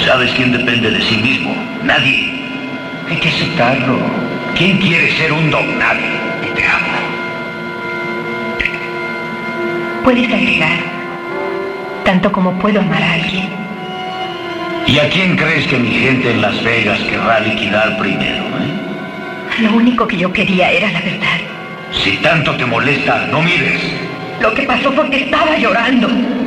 ¿Sabes quién depende de sí mismo? Nadie. Hay que aceptarlo. ¿Quién quiere ser un don nadie? Y te amo. Puedes agregar, tanto como puedo amar a alguien. ¿Y a quién crees que mi gente en Las Vegas querrá liquidar primero, Lo único que yo quería era la verdad. Si tanto te molesta, no mires. Lo que pasó fue que estaba llorando.